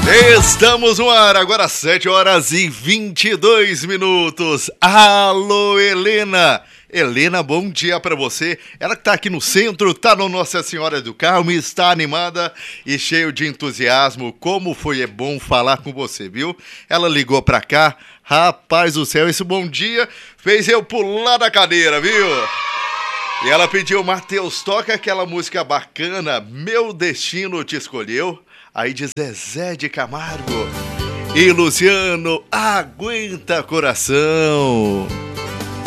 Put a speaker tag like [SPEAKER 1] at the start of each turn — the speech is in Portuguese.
[SPEAKER 1] Estamos no ar, agora 7h22. Alô, Helena! Helena, bom dia pra você. Ela que tá aqui no centro, tá no Nossa Senhora do Carmo, está animada e cheio de entusiasmo. Como é bom falar com você, viu? Ela ligou pra cá, rapaz do céu, esse bom dia fez eu pular da cadeira, viu? E ela pediu, Matheus, toca aquela música bacana, Meu Destino Te Escolheu. Aí de Zezé de Camargo e Luciano, Aguenta Coração.